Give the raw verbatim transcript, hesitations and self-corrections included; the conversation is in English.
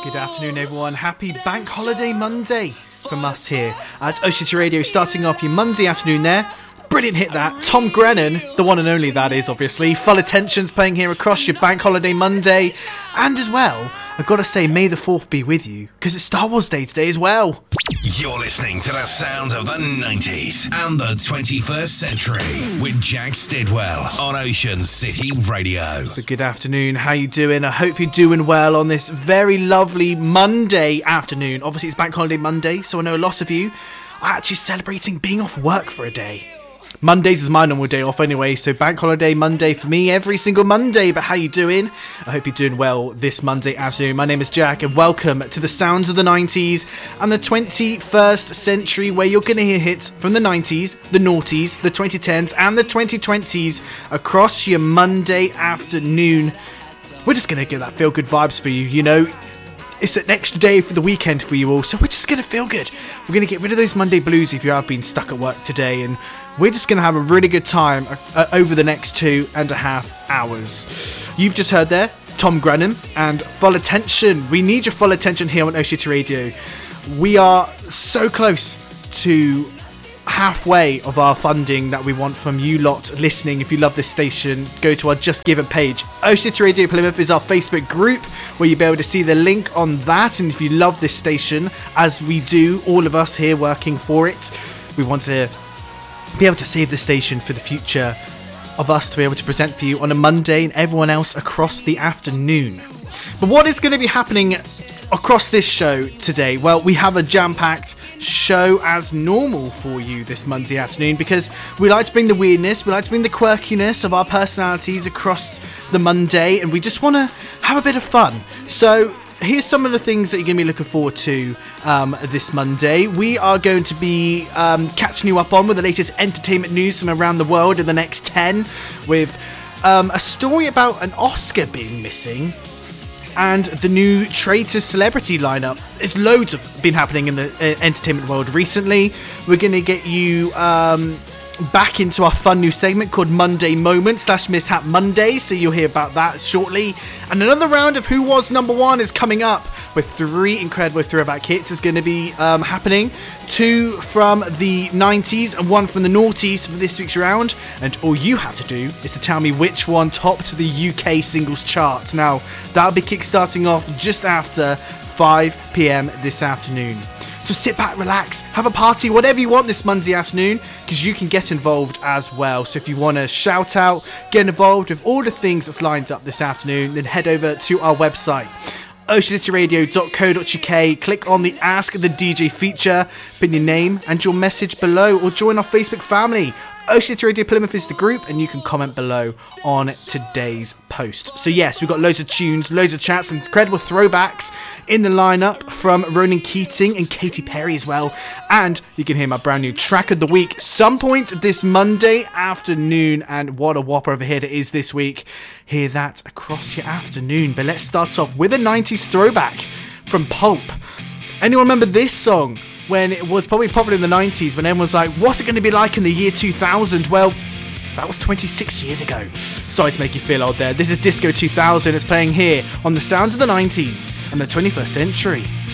Good afternoon, everyone. Happy Bank Holiday Monday from us here at Ocean City Radio, starting off your Monday afternoon there. Brilliant hit that. Tom Grennan, the one and only that is, obviously. Full Attention's playing here across your Bank Holiday Monday. And as well, I've got to say, may the fourth be with you, because it's Star Wars Day today as well. You're listening to the sound of the nineties and the twenty-first century with Jack Stidwell on Ocean City Radio. But good afternoon, how you doing? I hope you're doing well on this very lovely Monday afternoon. Obviously it's Bank Holiday Monday, so I know a lot of you are actually celebrating being off work for a day. Mondays is my normal day off anyway, so Bank Holiday Monday for me every single Monday. But how you doing? I hope you're doing well this Monday afternoon. My name is Jack and welcome to the sounds of the nineties and the twenty-first century, where you're going to hear hits from the nineties, the noughties, the twenty tens and the twenty twenties across your Monday afternoon. We're just going to get that feel good vibes for you, you know. It's an extra day for the weekend for you all, so we're just going to feel good. We're going to get rid of those Monday blues if you have been stuck at work today, and we're just going to have a really good time uh, over the next two and a half hours. You've just heard there Tom Grennan and Full Attention. We need your full attention here on Ocean City Radio. We are so close to halfway of our funding that we want from you lot listening. If you love this station, go to our Just Given page. Ocean City Radio Plymouth is our Facebook group, where you'll be able to see the link on that. And if you love this station, as we do, all of us here working for it, we want to be able to save the station for the future of us to be able to present for you on a Monday and everyone else across the afternoon. But what is going to be happening across this show today? Well, we have a jam-packed show as normal for you this Monday afternoon, because we like to bring the weirdness, we like to bring the quirkiness of our personalities across the Monday, and we just want to have a bit of fun. So here's some of the things that you're going to be looking forward to um, this Monday. We are going to be um, catching you up on with the latest entertainment news from around the world in the next ten, with um, a story about an Oscar being missing, and the new Traitors celebrity lineup. There's loads of been happening in the uh, entertainment world recently. We're going to get you um, back into our fun new segment called Monday Moment slash Mishap Monday, so you'll hear about that shortly. And another round of Who Was Number One is coming up, with three incredible throwback hits is going to be um, happening. Two from the nineties and one from the noughties for this week's round. And all you have to do is to tell me which one topped the U K singles chart. Now, that'll be kickstarting off just after five p.m. this afternoon. So sit back, relax, have a party, whatever you want this Monday afternoon, because you can get involved as well. So if you want to shout out, get involved with all the things that's lined up this afternoon, then head over to our website, ocean city radio dot co dot uk. Click on the Ask the D J feature, pin your name and your message below, or join our Facebook family. Ocean City Radio Plymouth is the group, and you can comment below on today's post. So yes, we've got loads of tunes, loads of chats, some incredible throwbacks in the lineup from Ronan Keating and Katy Perry as well. And you can hear my brand new track of the week some point this Monday afternoon. And what a whopper of a hit it is this week. Hear that across your afternoon. But let's start off with a nineties throwback from Pulp. Anyone remember this song when it was probably popular in the nineties, when everyone's like, what's it going to be like in the year two thousand? Well, that was twenty-six years ago. Sorry to make you feel old there. This is Disco two thousand. It's playing here on the sounds of the nineties and the twenty-first century.